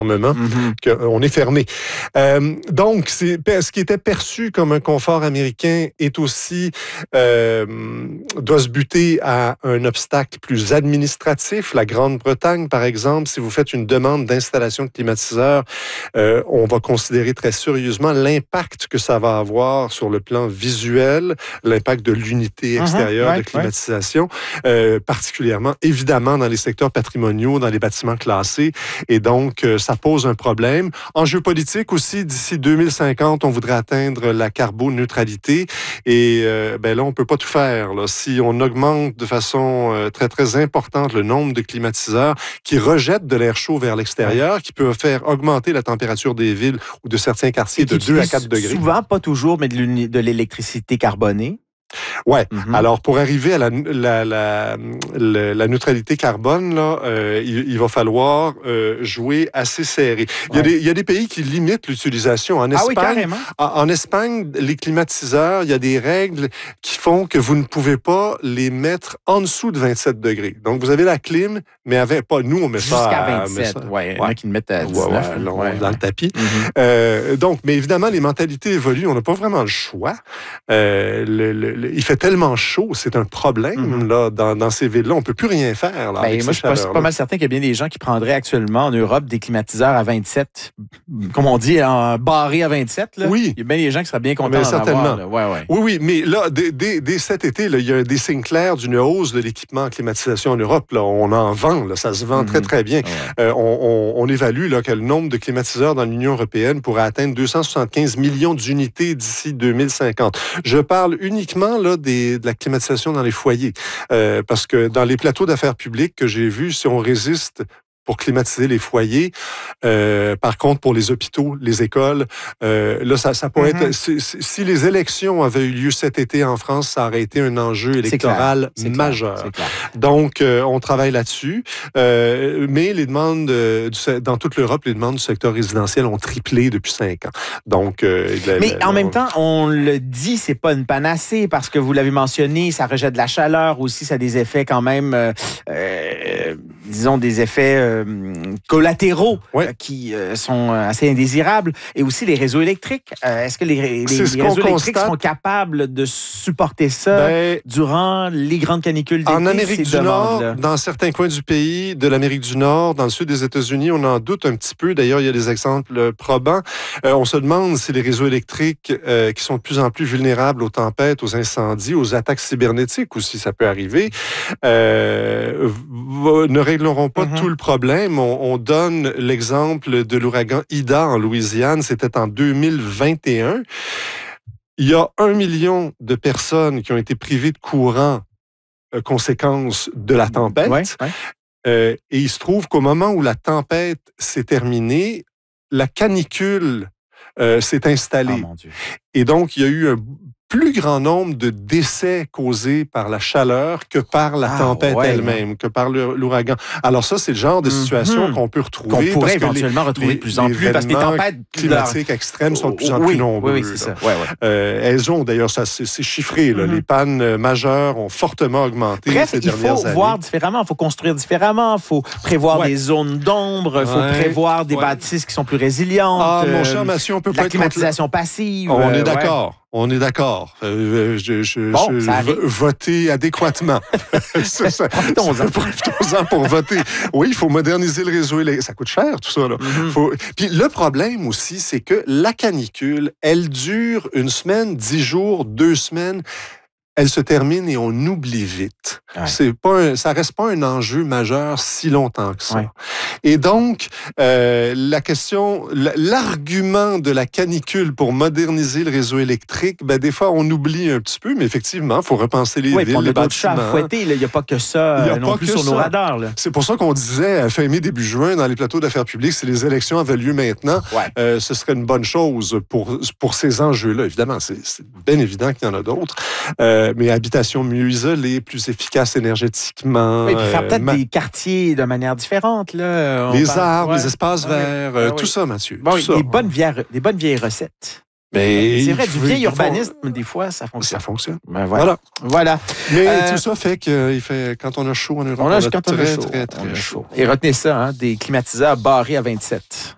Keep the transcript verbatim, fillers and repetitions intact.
Mm-hmm. qu'on est fermé. Euh, donc, c'est, ce qui était perçu comme un confort américain est aussi, euh, doit se buter à un obstacle plus administratif. La Grande-Bretagne, par exemple, si vous faites une demande d'installation de climatiseurs, euh, on va considérer très sérieusement l'impact que ça va avoir sur le plan visuel, l'impact de l'unité extérieure mm-hmm. ouais, de climatisation, ouais. euh, particulièrement, évidemment, dans les secteurs patrimoniaux, dans les bâtiments classés. Et donc, euh, ça Ça pose un problème. Enjeu politique aussi, d'ici deux mille cinquante, on voudrait atteindre la carboneutralité. Et euh, ben là, on peut pas tout faire. Là. Si on augmente de façon euh, très, très importante le nombre de climatiseurs qui rejettent de l'air chaud vers l'extérieur, ouais. qui peut faire augmenter la température des villes ou de certains quartiers de deux à quatre degrés. Souvent, pas toujours, mais de, de l'électricité carbonée. Ouais. Mm-hmm. Alors, pour arriver à la, la, la, la, la neutralité carbone, là, euh, il, il va falloir euh, jouer assez serré. Il, ouais. y a des, il y a des pays qui limitent l'utilisation. En Espagne, ah oui, carrément. En, en Espagne, les climatiseurs, il y a des règles qui font que vous ne pouvez pas les mettre en dessous de vingt-sept degrés. Donc, vous avez la clim, mais avec pas nous, on met Jusqu'à ça à... vingt-sept, oui. Il y en a qui le mettent à dix-neuf. Ouais, ouais, ouais, ouais, dans ouais. le tapis. Mm-hmm. Euh, donc, mais évidemment, les mentalités évoluent. On n'a pas vraiment le choix. Euh, le, le, le, il fait tellement chaud, c'est un problème mm-hmm. là, dans, dans ces villes-là. On ne peut plus rien faire. Là, ben, moi, je suis pas, pas mal certain qu'il y a bien des gens qui prendraient actuellement en Europe des climatiseurs à vingt-sept, comme on dit, en barré à vingt-sept. Là. Oui. Il y a bien des gens qui seraient bien contents d'en certainement. avoir. Là. Ouais, ouais. Oui, oui, mais là, dès, dès, dès cet été, là, il y a des signes clairs d'une hausse de l'équipement en climatisation en Europe. Là. On en vend, là, ça se vend mm-hmm. très, très bien. Ouais. Euh, on, on, on évalue là, que le nombre de climatiseurs dans l'Union européenne pourrait atteindre deux cent soixante-quinze millions d'unités d'ici deux mille cinquante. Je parle uniquement là, des, de la climatisation dans les foyers. Euh, parce que dans les plateaux d'affaires publiques que j'ai vus, si on résiste pour climatiser les foyers. Euh, par contre, pour les hôpitaux, les écoles, euh, là, ça, ça pourrait mm-hmm. être... Si, si les élections avaient eu lieu cet été en France, ça aurait été un enjeu électoral c'est majeur. clair, c'est clair. Donc, euh, on travaille là-dessus. Euh, mais les demandes, euh, du, dans toute l'Europe, les demandes du secteur résidentiel ont triplé depuis cinq ans. Donc... Euh, mais la, en la, même temps, on le dit, c'est pas une panacée, parce que vous l'avez mentionné, ça rejette de la chaleur aussi, ça a des effets quand même, euh, euh, disons, des effets... Euh, collatéraux ouais. euh, qui euh, sont assez indésirables, et aussi les réseaux électriques. Euh, est-ce que les, les, les réseaux constate. électriques sont capables de supporter ça ben, durant les grandes canicules d'été? En Amérique du Nord, dans certains coins du pays, de l'Amérique du Nord, dans le sud des États-Unis, on en doute un petit peu. D'ailleurs, il y a des exemples probants. Euh, on se demande si les réseaux électriques euh, qui sont de plus en plus vulnérables aux tempêtes, aux incendies, aux attaques cybernétiques aussi, ça peut arriver, euh, ne régleront pas mm-hmm. tout le problème. On, on donne l'exemple de l'ouragan Ida en Louisiane. C'était en deux mille vingt et un. Il y a un million de personnes qui ont été privées de courant euh, conséquence de la tempête. Ouais, ouais. Euh, et il se trouve qu'au moment où la tempête s'est terminée, la canicule euh, s'est installée. Oh, mon Dieu. Et donc, il y a eu un plus grand nombre de décès causés par la chaleur que par la ah, tempête ouais, elle-même, ouais. que par l'ouragan. Alors ça, c'est le genre de situation mm-hmm. qu'on peut retrouver. Qu'on pourrait éventuellement les, retrouver les, de plus en plus, parce que les tempêtes climatiques leur... extrêmes sont de plus en oui, plus nombreuses. Oui, oui, c'est ça. Ouais, ouais. Euh, elles ont, d'ailleurs, ça c'est, c'est chiffré, là, mm-hmm. les pannes majeures ont fortement augmenté Bref, ces dernières années. il faut voir différemment, il faut construire différemment, il faut prévoir ouais. des zones d'ombre, il faut ouais. prévoir des ouais. bâtisses qui sont plus résilientes. Ah, mon cher Mathieu, on peut pas la être climatisation contre... passive. On euh, est d'accord. Ouais. On est d'accord. Euh, je, je, bon, je, ça je voter adéquatement. Profitons-en. Profitons-en pour voter. Oui, il faut moderniser le réseau électrique. Ça coûte cher, tout ça. Là. Mm-hmm. Faut... Puis le problème aussi, c'est que la canicule, elle dure une semaine, dix jours, deux semaines. Elle se termine et on oublie vite. Ouais. C'est pas un, ça reste pas un enjeu majeur si longtemps que ça. Ouais. Et donc, euh, la question, l'argument de la canicule pour moderniser le réseau électrique, ben des fois on oublie un petit peu, mais effectivement, il faut repenser les oui, villes, on les a bâtiments. d'autres chats à fouetter, il n'y a pas que ça euh, non plus sur ça. Nos radars. Là. C'est pour ça qu'on disait fin mai, début juin, dans les plateaux d'affaires publiques, si les élections avaient lieu maintenant, ouais. euh, ce serait une bonne chose pour, pour ces enjeux-là. Évidemment, c'est, c'est bien évident qu'il y en a d'autres. Euh, mais habitation mieux isolée, plus efficace énergétiquement. Oui, puis faire peut-être euh, ma... des quartiers de manière différente. Là. On les parle... arbres, ouais. les espaces ouais. verts, ouais, euh, ouais. tout ça, Mathieu. Bon, tout oui, ça. Des, bonnes vieilles, des bonnes vieilles recettes. Mais c'est vrai, du vieil urbanisme, font... des fois, ça fonctionne. Ça fonctionne. Ben voilà. voilà. voilà. Mais euh... tout ça fait que il fait, quand on a chaud en Europe, on a, on a quand très, on a chaud. très, très, on a chaud. chaud. Et retenez ça, hein, des climatiseurs barrés à vingt-sept.